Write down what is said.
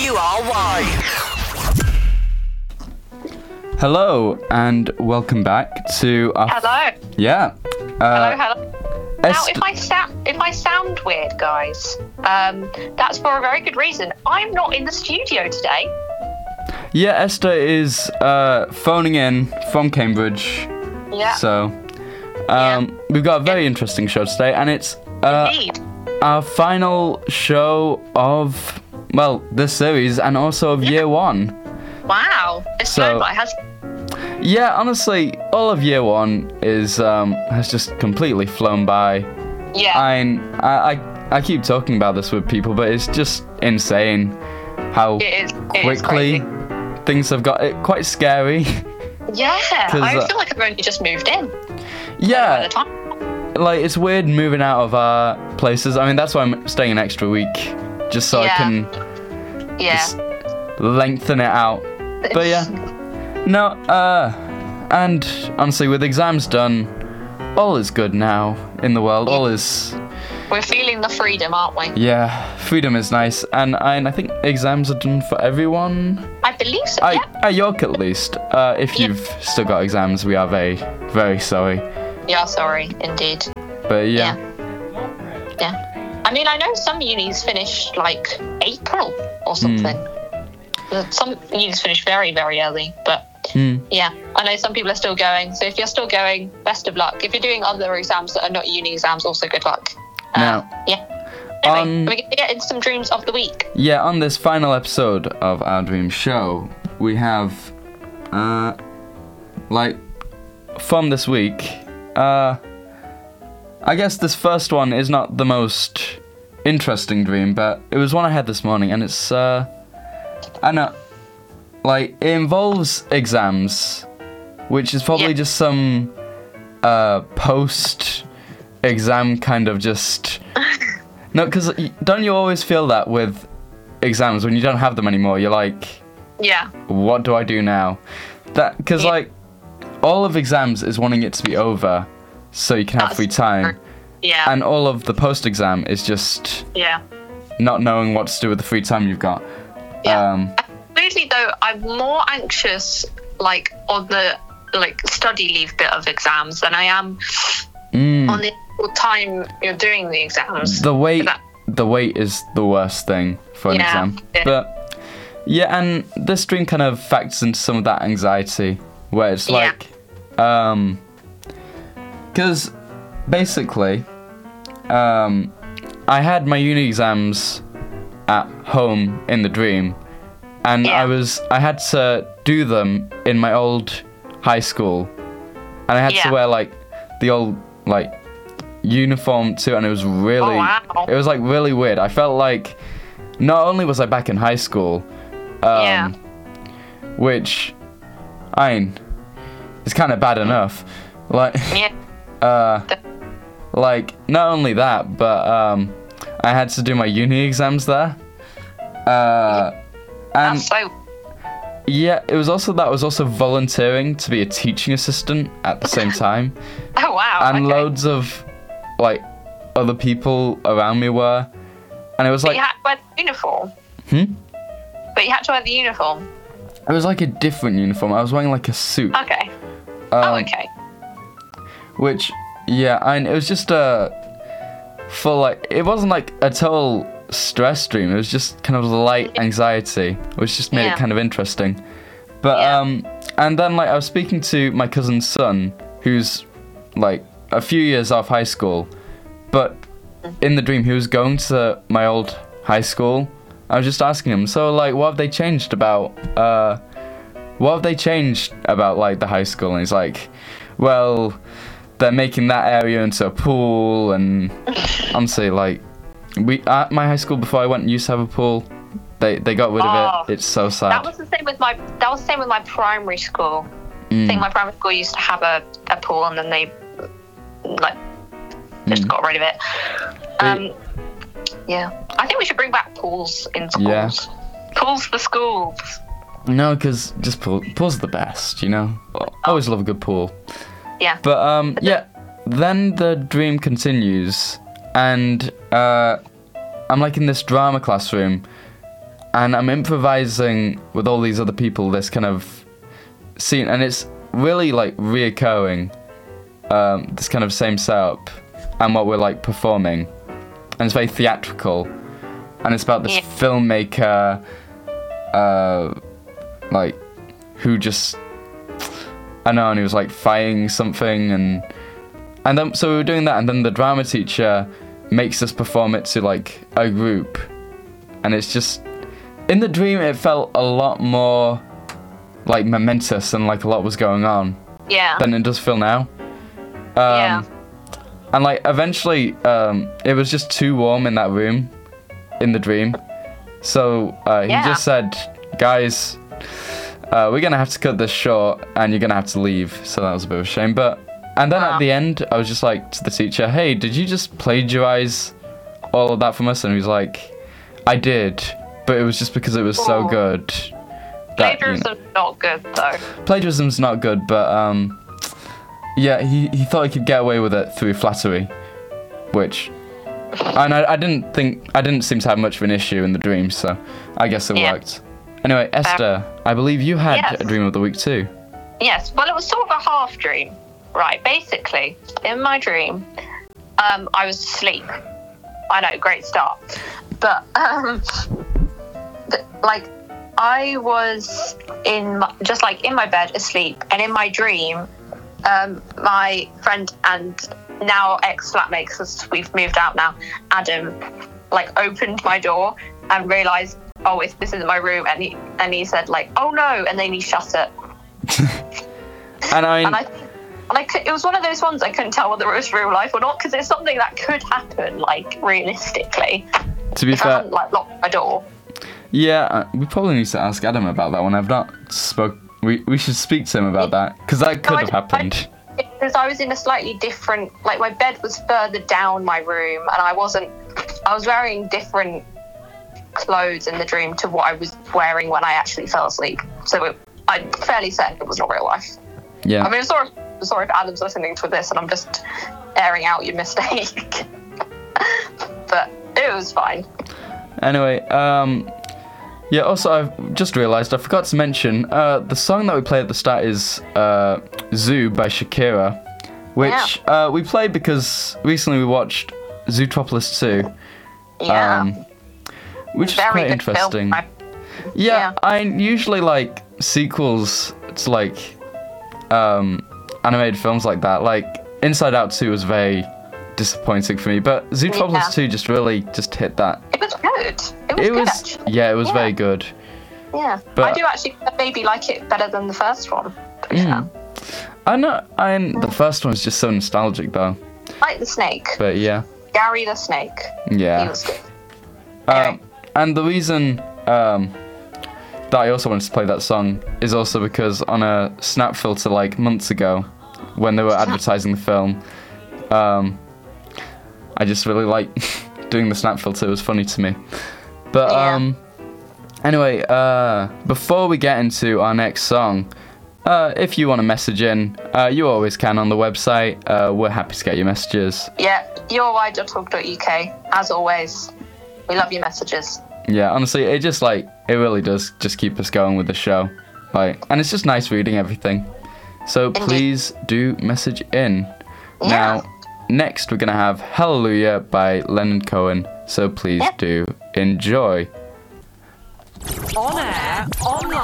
WRY. Hello and welcome back to our... Hello. Yeah. Hello. Now, if I sound weird, guys, that's for a very good reason. I'm not in the studio today. Yeah, Esther is phoning in from Cambridge. Yeah. So, we've got a very interesting show today, and it's Indeed. our final show of, well, this series, and also of year one. Wow. It's flown by, hasn't it? Yeah, honestly, all of year one is has just completely flown by. Yeah. I keep talking about this with people, but it's just insane how quickly things have got it quite scary. Yeah, I feel like I've only just moved in. Yeah, like it's weird moving out of our places. I mean, that's why I'm staying an extra week, just so I can just lengthen it out. But yeah, no, and honestly, with exams done, all is good now in the world. All is... We're feeling the freedom, aren't we? Yeah, freedom is nice, and I think exams are done for everyone. I believe so, yeah. At York, at least. If you've still got exams, we are very, very sorry. Yeah, sorry, indeed. But yeah. Yeah. I mean, I know some unis finish, like, April or something. Some unis finish very, very early, but... Yeah, I know some people are still going. So if you're still going, best of luck. If you're doing other exams that are not uni exams, also good luck. Now, Anyway, we're going to get into some dreams of the week. Yeah, on this final episode of our dream show, we have, from this week, I guess this first one is not the most interesting dream, but it was one I had this morning, and it's, I know, it involves exams, which is probably just some, post-exam kind of just... No, because don't you always feel that with exams when you don't have them anymore? You're like, yeah, what do I do now? Because all of exams is wanting it to be over so you can have free time. Yeah. And all of the post-exam is just not knowing what to do with the free time you've got. Yeah. Weirdly though, I'm more anxious on the study leave bit of exams than I am on the time you're doing the exams. The wait is the worst thing for an exam. Yeah. But yeah, and this dream kind of factors into some of that anxiety where it's because basically I had my uni exams at home in the dream, and I had to do them in my old high school, and I had to wear the old uniform too, and it was really it was really weird. I felt like not only was I back in high school, which is kind of bad enough, not only that, but I had to do my uni exams there, and yeah, it was also volunteering to be a teaching assistant at the same time. Oh wow. And loads of other people around me were, and it was But you had to wear the uniform. But you had to wear the uniform. It was a different uniform. I was wearing a suit. Okay. Okay. Which, and it was just it wasn't a total stress dream. It was just kind of light anxiety, which just made it kind of interesting. But and then I was speaking to my cousin's son, who's a few years off high school, but in the dream he was going to my old high school. I was just asking him, so what have they changed about the high school? And he's like, well, they're making that area into a pool, and honestly, we at my high school before I went used to have a pool. They got rid of it. It's so sad. That was the same with my primary school. I think my primary school used to have a pool, and then they just got rid of it. I think we should bring back pools in schools. Yeah. Pools for schools. No, because just pools are the best, you know? Always love a good pool. Yeah. But, then the dream continues, and I'm in this drama classroom, and I'm improvising with all these other people this kind of scene, and it's really like reoccurring, this kind of same setup and what we're like performing, and it's very theatrical, and it's about this filmmaker like who just, I know, and he was like fighting something, and then so we were doing that, and then the drama teacher makes us perform it to like a group, and it's just, in the dream it felt a lot more like momentous and like a lot was going on than it does feel now. And like eventually it was just too warm in that room in the dream, so he just said, guys, we're gonna have to cut this short and you're gonna have to leave. So that was a bit of a shame, and then at the end I was just like to the teacher, hey, did you just plagiarize all of that from us? And he was like, I did, but it was just because it was so good. Plagiarism's not good though. Plagiarism's not good, but yeah, he thought he could get away with it through flattery, which, and I didn't seem to have much of an issue in the dream, so I guess it worked. Anyway, Esther, I believe you had a dream of the week too. Yes, well, it was sort of a half dream, right? Basically, in my dream, I was asleep. I know, great start, but like I was in my bed asleep, and in my dream, my friend and now ex-flatmate, because we've moved out now, Adam, like opened my door and realised, oh, this isn't my room, and he said like, oh no, and then he shut it. It was one of those ones I couldn't tell whether it was real life or not, because it's something that could happen, like realistically. To be fair, I hadn't like locked my door. Yeah, we probably need to ask Adam about that one. I've not spoke. We should speak to him about that, because that could have happened. Because I was in a slightly different, like my bed was further down my room, and I was wearing different clothes in the dream to what I was wearing when I actually fell asleep. So I'm fairly certain it was not real life. Yeah. I mean, sorry if Adam's listening to this and I'm just airing out your mistake. But it was fine. Anyway, yeah, also I've just realised I forgot to mention the song that we played at the start is Zoo by Shakira, which we played because recently we watched Zootropolis 2. Yeah. Which is quite interesting. Yeah, I usually like sequels to like animated films like that. Like Inside Out 2 was very disappointing for me, but Zootropolis 2 just really hit that. It was good. It was good. Yeah, it was very good. Yeah, but I do actually maybe like it better than the first one. To be fair. I know. The first one is just so nostalgic though. Like the snake. But yeah. Gary the snake. Yeah. He was good. And the reason that I also wanted to play that song is also because on a Snap filter like months ago, when they were advertising the film, I just really like doing the Snap filter. It was funny to me. But anyway, before we get into our next song, if you want to message in, you always can on the website. We're happy to get your messages. Yeah, yourwide.org.uk, as always. We love your messages. Yeah, honestly, it really does just keep us going with the show. And it's just nice reading everything. So please do message in. Yeah. Now, next we're going to have Hallelujah by Leonard Cohen. So please do enjoy. On air, online.